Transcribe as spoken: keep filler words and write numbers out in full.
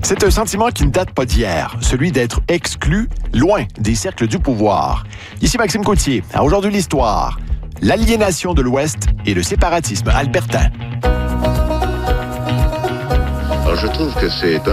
C'est un sentiment qui ne date pas d'hier, celui d'être exclu, loin des cercles du pouvoir. Ici Maxime Gauthier, à Aujourd'hui l'Histoire, l'aliénation de l'Ouest et le séparatisme albertain. Alors je trouve que c'est un